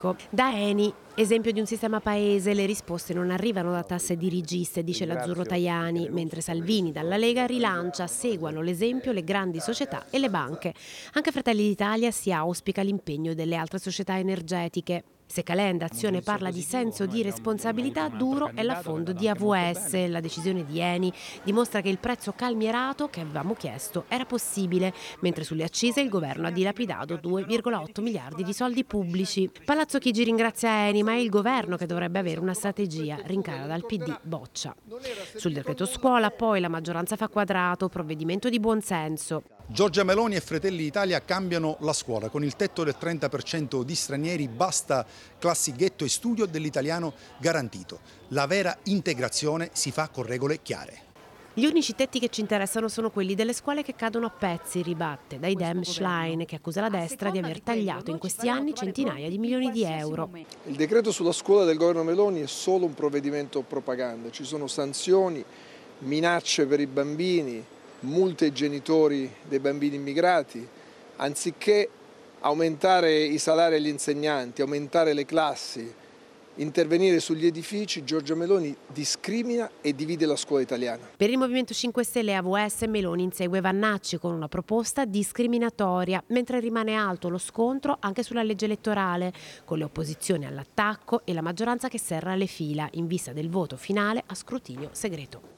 Da Eni, esempio di un sistema paese, le risposte non arrivano da tasse dirigiste, dice l'Azzurro Tajani, mentre Salvini dalla Lega rilancia, seguano l'esempio le grandi società e le banche. Anche Fratelli d'Italia si auspica l'impegno delle altre società energetiche. Se Calenda Azione parla di senso di responsabilità, duro è l'affondo di AVS. La decisione di Eni dimostra che il prezzo calmierato che avevamo chiesto era possibile, mentre sulle accise il governo ha dilapidato 2,8 miliardi di soldi pubblici. Palazzo Chigi ringrazia Eni, ma è il governo che dovrebbe avere una strategia, rincara dal PD, boccia. Sul decreto scuola poi la maggioranza fa quadrato, provvedimento di buonsenso. Giorgia Meloni e Fratelli d'Italia cambiano la scuola. Con il tetto del 30% di stranieri basta classi ghetto e studio dell'italiano garantito. La vera integrazione si fa con regole chiare. Gli unici tetti che ci interessano sono quelli delle scuole che cadono a pezzi, ribatte dai Dem Schlein, che accusa la destra di aver tagliato in questi anni centinaia di milioni di euro. Il decreto sulla scuola del governo Meloni è solo un provvedimento propaganda. Ci sono sanzioni, minacce per i bambini, multe ai genitori dei bambini immigrati. Anziché aumentare i salari agli insegnanti, aumentare le classi, intervenire sugli edifici, Giorgia Meloni discrimina e divide la scuola italiana. Per il Movimento 5 Stelle AVS Meloni insegue Vannacci con una proposta discriminatoria, mentre rimane alto lo scontro anche sulla legge elettorale, con le opposizioni all'attacco e la maggioranza che serra le fila in vista del voto finale a scrutinio segreto.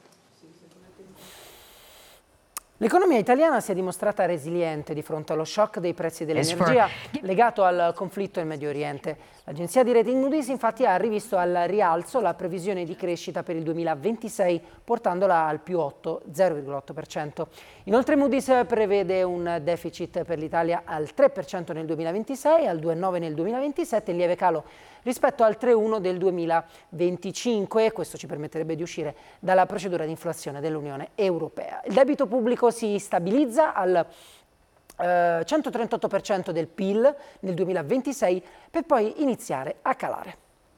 L'economia italiana si è dimostrata resiliente di fronte allo shock dei prezzi dell'energia legato al conflitto in Medio Oriente. L'agenzia di rating Moody's infatti ha rivisto al rialzo la previsione di crescita per il 2026, portandola al più 0,8%. Inoltre Moody's prevede un deficit per l'Italia al 3% nel 2026, al 2,9% nel 2027, in lieve calo rispetto al 3,1% del 2025. Questo ci permetterebbe di uscire dalla procedura di inflazione dell'Unione Europea. Il debito pubblico si stabilizza al 138% del PIL nel 2026 per poi iniziare a calare.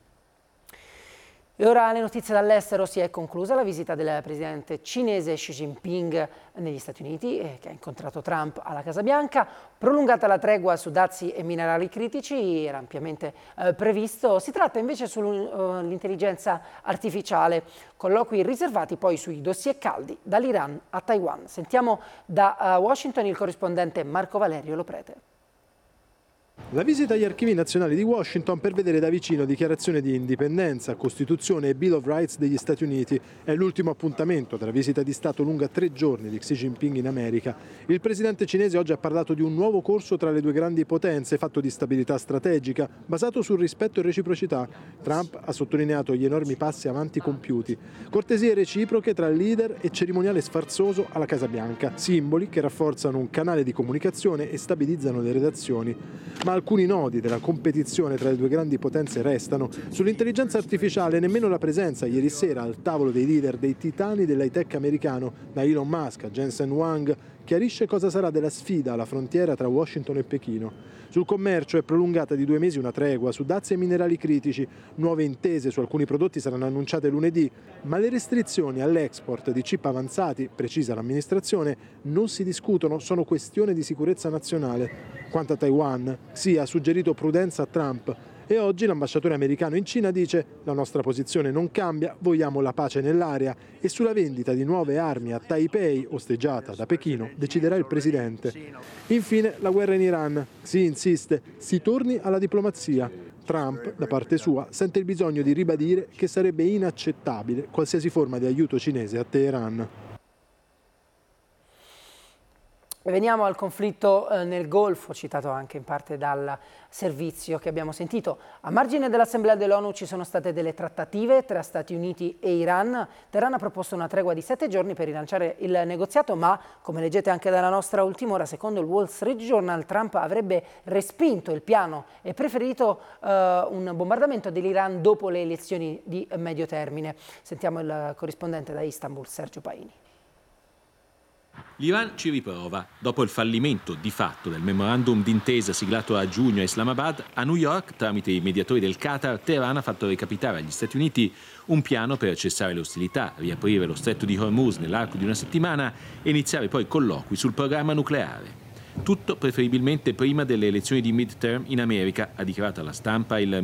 E ora le notizie dall'estero. Si è conclusa la visita del presidente cinese Xi Jinping negli Stati Uniti, che ha incontrato Trump alla Casa Bianca. Prolungata la tregua su dazi e minerali critici, era ampiamente previsto. Si tratta invece sull'intelligenza artificiale, colloqui riservati poi sui dossier caldi dall'Iran a Taiwan. Sentiamo da Washington il corrispondente Marco Valerio Loprete. La visita agli archivi nazionali di Washington per vedere da vicino dichiarazione di indipendenza, Costituzione e Bill of Rights degli Stati Uniti è l'ultimo appuntamento della visita di Stato lunga 3 giorni di Xi Jinping in America. Il presidente cinese oggi ha parlato di un nuovo corso tra le due grandi potenze, fatto di stabilità strategica, basato sul rispetto e reciprocità. Trump ha sottolineato gli enormi passi avanti compiuti. Cortesie reciproche tra il leader e cerimoniale sfarzoso alla Casa Bianca, simboli che rafforzano un canale di comunicazione e stabilizzano le relazioni. Ma alcuni nodi della competizione tra le due grandi potenze restano. Sull'intelligenza artificiale nemmeno la presenza ieri sera al tavolo dei leader dei titani dell'high-tech americano, da Elon Musk a Jensen Huang, chiarisce cosa sarà della sfida alla frontiera tra Washington e Pechino. Sul commercio è prolungata di 2 mesi una tregua, su dazi e minerali critici, nuove intese su alcuni prodotti saranno annunciate lunedì, ma le restrizioni all'export di chip avanzati, precisa l'amministrazione, non si discutono, sono questione di sicurezza nazionale. Quanto a Taiwan, Xi ha suggerito prudenza a Trump e oggi l'ambasciatore americano in Cina dice: la nostra posizione non cambia, vogliamo la pace nell'area, e sulla vendita di nuove armi a Taipei, osteggiata da Pechino, deciderà il presidente. Infine la guerra in Iran. Xi insiste, si torni alla diplomazia. Trump, da parte sua, sente il bisogno di ribadire che sarebbe inaccettabile qualsiasi forma di aiuto cinese a Teheran. Veniamo al conflitto nel Golfo, citato anche in parte dal servizio che abbiamo sentito. A margine dell'Assemblea dell'ONU ci sono state delle trattative tra Stati Uniti e Iran. Teheran ha proposto una tregua di 7 giorni per rilanciare il negoziato, ma, come leggete anche dalla nostra ultima ora, secondo il Wall Street Journal, Trump avrebbe respinto il piano e preferito un bombardamento dell'Iran dopo le elezioni di medio termine. Sentiamo il corrispondente da Istanbul, Sergio Paini. L'Iran ci riprova. Dopo il fallimento di fatto del memorandum d'intesa siglato a giugno a Islamabad, a New York, tramite i mediatori del Qatar, Teheran ha fatto recapitare agli Stati Uniti un piano per cessare le ostilità, riaprire lo stretto di Hormuz nell'arco di una settimana e iniziare poi colloqui sul programma nucleare. tutto preferibilmente prima delle elezioni di midterm in America, ha dichiarato alla stampa il